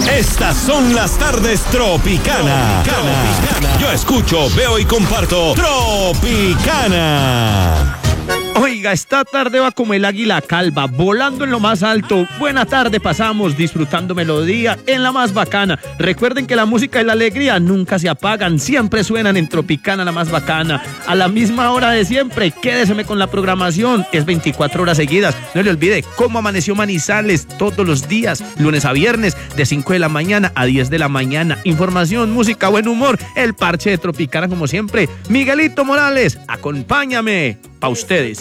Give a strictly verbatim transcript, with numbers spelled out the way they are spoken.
Estas son las tardes Tropicana. Tropicana. Yo escucho, veo y comparto Tropicana. Oiga, esta tarde va como el águila calva, volando en lo más alto. Buena tarde pasamos disfrutando melodía en la más bacana. Recuerden que la música y la alegría nunca se apagan, siempre suenan en Tropicana, la más bacana. A la misma hora de siempre, quédeseme con la programación, es veinticuatro horas seguidas. No le olvide cómo amaneció Manizales todos los días, lunes a viernes, de cinco de la mañana a diez de la mañana. Información, música, buen humor, el parche de Tropicana como siempre. Miguelito Morales, acompáñame, pa' ustedes.